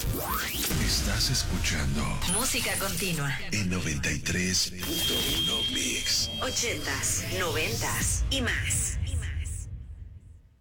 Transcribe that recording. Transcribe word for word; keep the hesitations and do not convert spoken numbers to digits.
Estás escuchando Música continua en noventa y tres punto uno Mix. ochentas, noventas y más.